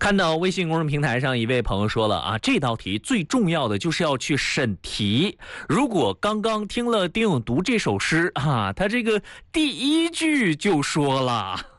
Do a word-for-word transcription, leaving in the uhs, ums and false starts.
看到微信公众平台上一位朋友说了啊，这道题最重要的就是要去审题。如果刚刚听了丁勇读这首诗啊，他这个第一句就说了。